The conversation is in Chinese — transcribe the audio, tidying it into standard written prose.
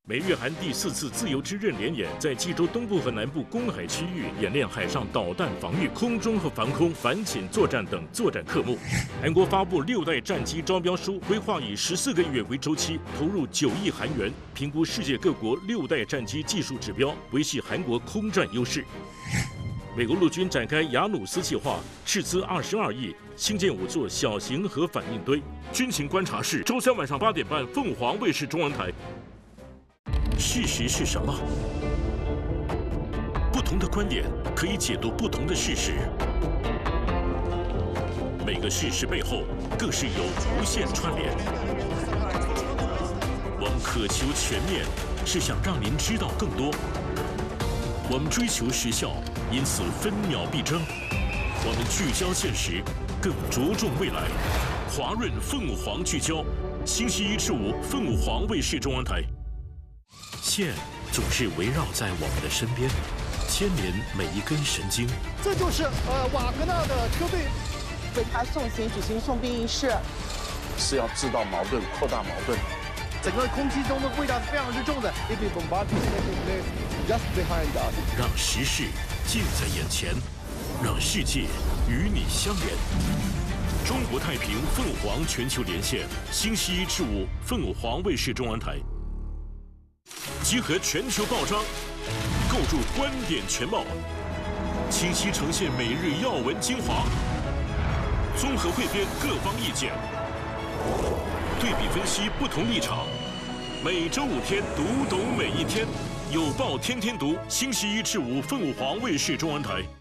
美日韩第4次自由之刃联演在济州东部和南部公海区域演练海上导弹防御、空中和防空、反潜作战等作战科目。韩国发布6代战机招标书，规划以14个月为周期，投入9亿韩元，评估世界各国6代战机技术指标，维系韩国空战优势。美国陆军展开雅努斯计划，斥资22亿兴建5座小型核反应堆。军情观察室，周3晚上8点半，凤凰卫视中文台。事实是什么？不同的观点可以解读不同的事实。每个事实背后更是有无限串联。我们渴求全面，是想让您知道更多。我们追求时效，因此分秒必争。我们聚焦现实，更着重未来。华润凤凰聚焦，星期1至5，凤凰卫视中文台。线总是围绕在我们的身边，牵连每一根神经。 这就是瓦格纳的车队为他送行举行送殡仪式， 是要制造矛盾、扩大矛盾。 整个空气中的味道是非常之重的。Just behind us， 让时事近在眼前，让世界与你相连。中国太平凤凰全球连线，星期1至5，凤凰卫视中文台。集合全球报章，构筑观点全貌，清晰呈现每日要闻精华，综合汇编各方意见，对比分析不同立场。每周5天，读懂每一天，有报天天读。星期1至5，凤凰卫视中文台。